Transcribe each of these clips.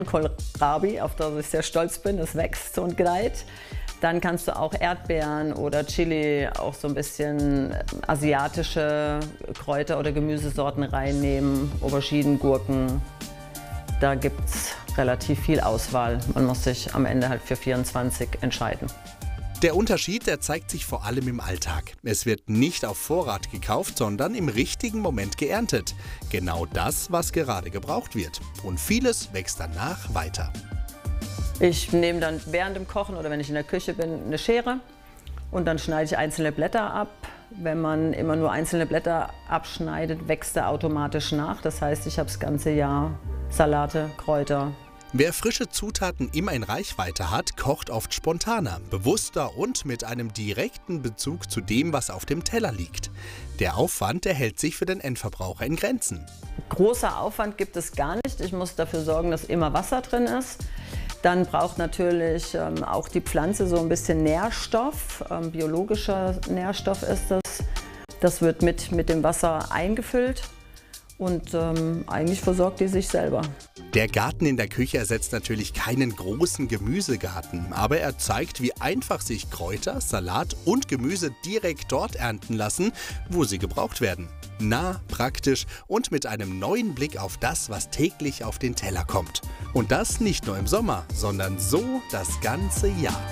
Kohlrabi, auf das ich sehr stolz bin, das wächst und gedeiht. Dann kannst du auch Erdbeeren oder Chili, auch so ein bisschen asiatische Kräuter oder Gemüsesorten reinnehmen, Auberginen, Gurken. Da gibt es relativ viel Auswahl. Man muss sich am Ende halt für 24 entscheiden. Der Unterschied, der zeigt sich vor allem im Alltag. Es wird nicht auf Vorrat gekauft, sondern im richtigen Moment geerntet. Genau das, was gerade gebraucht wird. Und vieles wächst danach weiter. Ich nehme dann während dem Kochen oder wenn ich in der Küche bin, eine Schere und dann schneide ich einzelne Blätter ab. Wenn man immer nur einzelne Blätter abschneidet, wächst er automatisch nach. Das heißt, ich habe das ganze Jahr Salate, Kräuter. Wer frische Zutaten immer in Reichweite hat, kocht oft spontaner, bewusster und mit einem direkten Bezug zu dem, was auf dem Teller liegt. Der Aufwand, der hält sich für den Endverbraucher in Grenzen. Großer Aufwand gibt es gar nicht. Ich muss dafür sorgen, dass immer Wasser drin ist. Dann braucht natürlich auch die Pflanze so ein bisschen Nährstoff. Biologischer Nährstoff ist das. Das wird mit dem Wasser eingefüllt. Und eigentlich versorgt die sich selber. Der Garten in der Küche ersetzt natürlich keinen großen Gemüsegarten, aber er zeigt, wie einfach sich Kräuter, Salat und Gemüse direkt dort ernten lassen, wo sie gebraucht werden. Nah, praktisch und mit einem neuen Blick auf das, was täglich auf den Teller kommt. Und das nicht nur im Sommer, sondern so das ganze Jahr.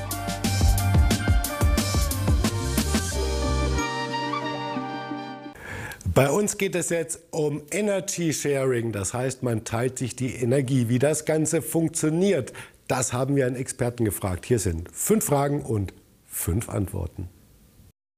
Bei uns geht es jetzt um Energy Sharing, das heißt, man teilt sich die Energie. Wie das Ganze funktioniert, das haben wir einen Experten gefragt. Hier sind 5 Fragen und 5 Antworten.